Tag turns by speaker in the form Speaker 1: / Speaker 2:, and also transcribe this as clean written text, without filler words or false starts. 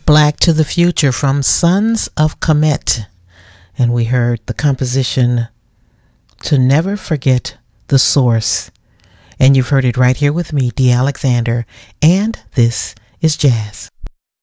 Speaker 1: Black to the Future from Sons of Kemet. And we heard the composition To Never Forget the Source. And you've heard it right here with me, D. Alexander. And this is Jazz.